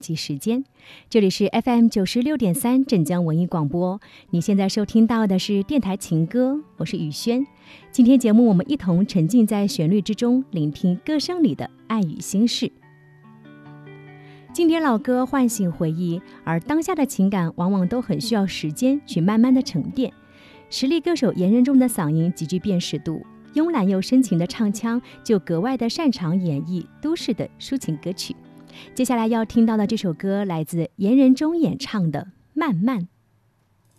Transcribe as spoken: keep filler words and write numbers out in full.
及时间。这里是 F M 九十六点三镇江文艺广播，你现在收听到的是电台情歌，我是雨轩。今天节目我们一同沉浸在旋律之中，聆听歌声里的爱与心事。经典老歌唤醒回忆，而当下的情感往往都很需要时间去慢慢的沉淀。实力歌手严仁中的嗓音极具辨识度，慵懒又深情的唱腔就格外的擅长演绎都市的抒情歌曲。接下来要听到的这首歌来自严仁中演唱的《慢慢》。